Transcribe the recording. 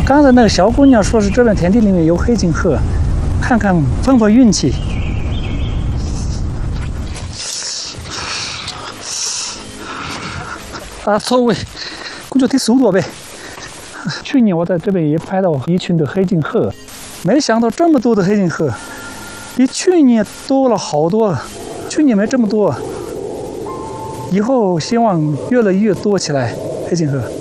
刚才那个小姑娘说是这片田地里面有黑颈鹤，看看碰碰运气。啊，错位，工作挺速度呗。去年我在这边也拍到一群的黑颈鹤，没想到这么多的黑颈鹤，比去年多了好多，去年没这么多。以后希望越来越多起来黑颈鹤。